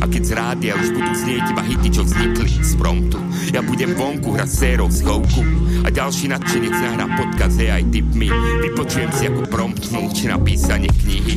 A keď z rádia už budú znieť iba hity, čo vznikli z promptu, ja budem vonku hrať sérov z chovku a ďalší nadšenec nahrá podcast AI tipmi. Vypočujem si ako promptnú či napísanie knihy.